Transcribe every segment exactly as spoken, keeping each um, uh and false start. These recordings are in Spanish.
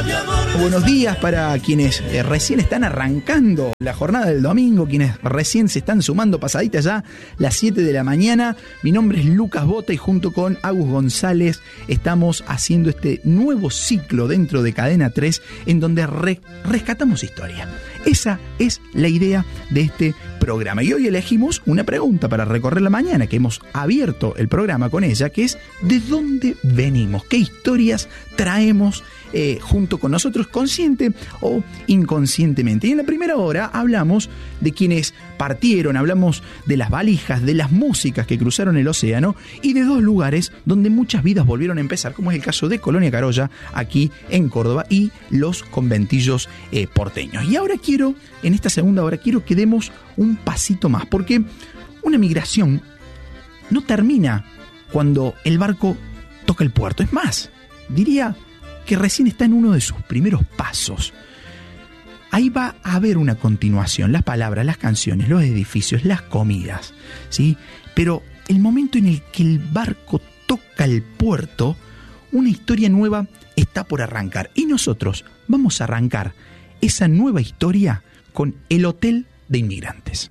Buenos días para quienes eh, recién están arrancando la jornada del domingo, quienes recién se están sumando pasadita ya las siete de la mañana. Mi nombre es Lucas Bota y junto con Agus González estamos haciendo este nuevo ciclo dentro de Cadena tres en donde re- rescatamos historia. Esa es la idea de este programa. Y hoy elegimos una pregunta para recorrer la mañana, que hemos abierto el programa con ella, que es ¿de dónde venimos? ¿Qué historias traemos eh, junto con nosotros, consciente o inconscientemente? Y en la primera hora hablamos de quienes partieron, hablamos de las valijas, de las músicas que cruzaron el océano y de dos lugares donde muchas vidas volvieron a empezar, como es el caso de Colonia Carolla, aquí en Córdoba, y los conventillos eh, porteños. Y ahora quiero, en esta segunda hora, quiero que demos un pasito más, porque una migración no termina cuando el barco toca el puerto. Es más, diría que recién está en uno de sus primeros pasos. Ahí va a haber una continuación, las palabras, las canciones, los edificios, las comidas, ¿sí? Pero el momento en el que el barco toca el puerto, una historia nueva está por arrancar. Y nosotros vamos a arrancar esa nueva historia con el Hotel de Inmigrantes.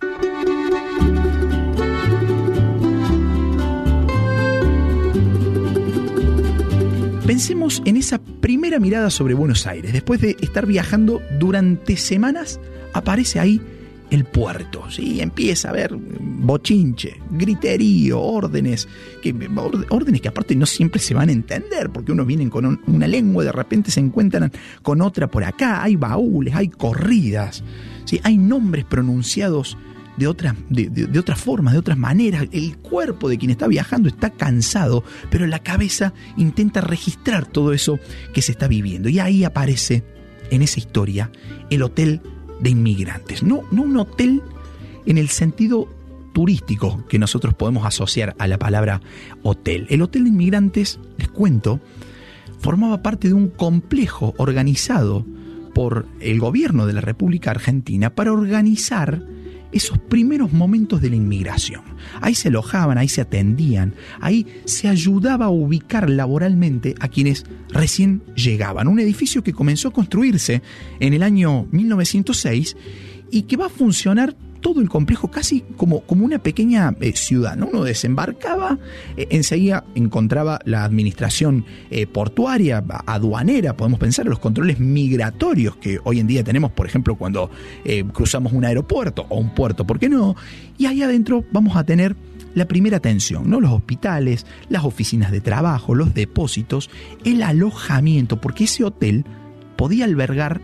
Pensemos en esa primera mirada sobre Buenos Aires. Después de estar viajando durante semanas, aparece ahí el puerto, ¿sí? Empieza a haber bochinche, griterío, órdenes, que, órdenes que aparte no siempre se van a entender, porque unos vienen con un, una lengua y de repente se encuentran con otra por acá. Hay baúles, hay corridas, ¿sí? Hay nombres pronunciados de otras de, de, de otras formas, de otras maneras. El cuerpo de quien está viajando está cansado, pero la cabeza intenta registrar todo eso que se está viviendo. Y ahí aparece, en esa historia, el Hotel de Inmigrantes. No, no un hotel en el sentido turístico que nosotros podemos asociar a la palabra hotel. El Hotel de Inmigrantes, les cuento, formaba parte de un complejo organizado por el gobierno de la República Argentina para organizar esos primeros momentos de la inmigración. Ahí se alojaban, ahí se atendían, ahí se ayudaba a ubicar laboralmente a quienes recién llegaban. Un edificio que comenzó a construirse en el año mil novecientos seis y que va a funcionar todo el complejo casi como, como una pequeña eh, ciudad, ¿no? Uno desembarcaba, eh, enseguida encontraba la administración eh, portuaria, aduanera, podemos pensar en los controles migratorios que hoy en día tenemos, por ejemplo, cuando eh, cruzamos un aeropuerto o un puerto, ¿por qué no? Y ahí adentro vamos a tener la primera atención, ¿no? Los hospitales, las oficinas de trabajo, los depósitos, el alojamiento, porque ese hotel podía albergar,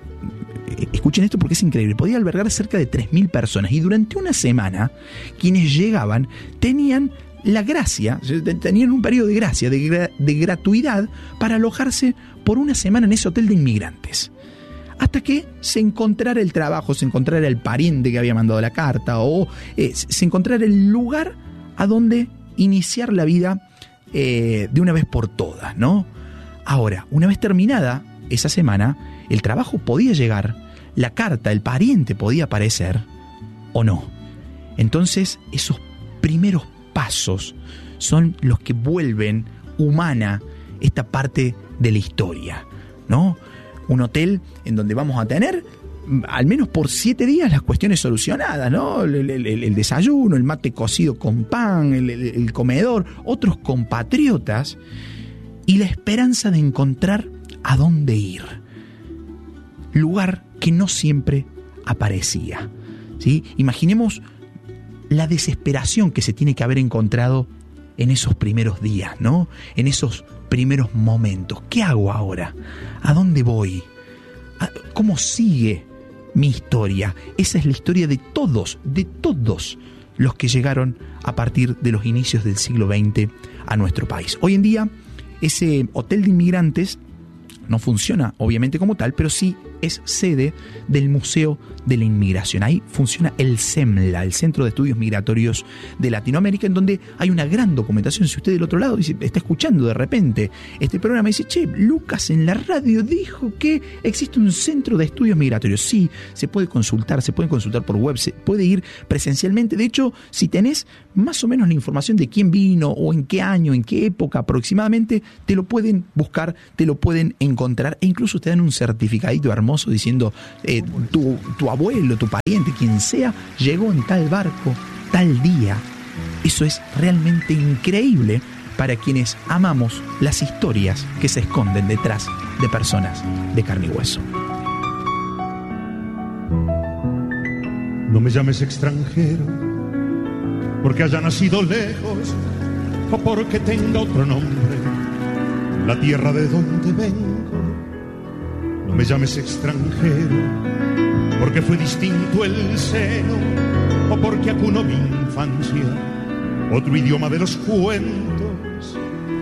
escuchen esto porque es increíble, podía albergar cerca de tres mil personas y durante una semana quienes llegaban tenían la gracia, tenían un periodo de gracia, de, gra, de gratuidad para alojarse por una semana en ese hotel de inmigrantes. Hasta que se encontrara el trabajo, se encontrara el pariente que había mandado la carta o eh, se encontrara el lugar a donde iniciar la vida eh, de una vez por todas, ¿no? Ahora, una vez terminada esa semana, el trabajo podía llegar, la carta, el pariente podía aparecer o no. Entonces, esos primeros pasos son los que vuelven humana esta parte de la historia, ¿no? Un hotel en donde vamos a tener, al menos por siete días, las cuestiones solucionadas, ¿no? El, el, el, el desayuno, el mate cocido con pan, el, el, el comedor, otros compatriotas y la esperanza de encontrar a dónde ir. Lugar que no siempre aparecía, ¿sí? Imaginemos la desesperación que se tiene que haber encontrado en esos primeros días, ¿no? En esos primeros momentos. ¿Qué hago ahora? ¿A dónde voy? ¿Cómo sigue mi historia? Esa es la historia de todos, de todos los que llegaron a partir de los inicios del siglo veinte a nuestro país. Hoy en día, ese hotel de inmigrantes no funciona, obviamente, como tal, pero sí es sede del Museo de la Inmigración. Ahí funciona el CEMLA, el Centro de Estudios Migratorios de Latinoamérica, en donde hay una gran documentación. Si usted del otro lado dice, está escuchando de repente este programa y dice, che, Lucas en la radio dijo que existe un Centro de Estudios Migratorios. Sí, se puede consultar, se puede consultar por web, se puede ir presencialmente. De hecho, si tenés más o menos la información de quién vino o en qué año, en qué época aproximadamente, te lo pueden buscar, te lo pueden encontrar e incluso te dan un certificadito hermoso diciendo eh, tu, tu abuelo, tu pariente, quien sea, llegó en tal barco, tal día. Eso es realmente increíble para quienes amamos las historias que se esconden detrás de personas de carne y hueso. No me llames extranjero porque haya nacido lejos o porque tenga otro nombre, la tierra de donde vengo. No me llames extranjero porque fue distinto el seno o porque acunó mi infancia otro idioma de los cuentos